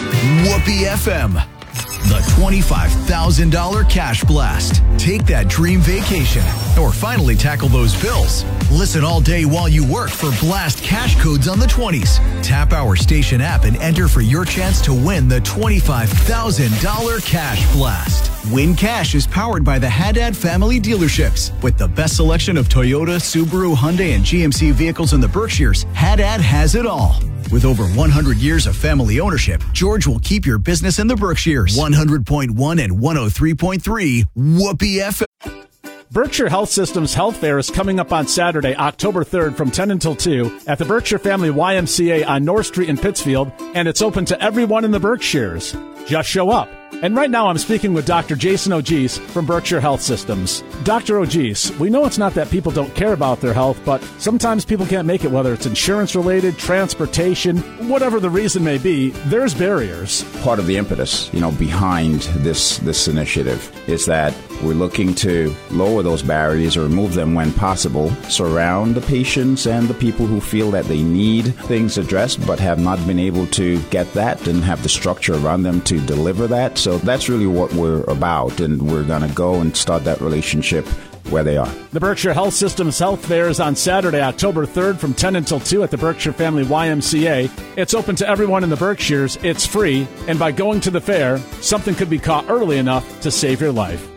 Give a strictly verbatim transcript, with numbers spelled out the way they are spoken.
Whoopee F M. The twenty-five thousand dollars Cash Blast. Take that dream vacation or finally tackle those bills. Listen all day while you work for Blast cash codes on the twenties. Tap our station app and enter for your chance to win the twenty-five thousand dollars Cash Blast. Win Cash is powered by the Haddad Family Dealerships. With the best selection of Toyota, Subaru, Hyundai, and G M C vehicles in the Berkshires, Haddad has it all. With over one hundred years of family ownership, George will keep your business in the Berkshires. one hundred point one and one oh three point three Whoopee F M. Berkshire Health System's Health Fair is coming up on Saturday, October third from ten until two at the Berkshire Family Y M C A on North Street in Pittsfield, and it's open to everyone in the Berkshires. Just show up. And right now I'm speaking with Doctor Jason Ogis from Berkshire Health Systems. Doctor Ogis, we know it's not that people don't care about their health, but sometimes people can't make it, whether it's insurance-related, transportation, whatever the reason may be, there's barriers. Part of the impetus, you know, behind this this initiative is that we're looking to lower those barriers or remove them when possible, surround the patients and the people who feel that they need things addressed but have not been able to get that and have the structure around them to deliver that. So that's really what we're about, and we're going to go and start that relationship where they are. The Berkshire Health System's Health Fair is on Saturday, October third from ten until two at the Berkshire Family Y M C A. It's open to everyone in the Berkshires. It's free, and by going to the fair, something could be caught early enough to save your life.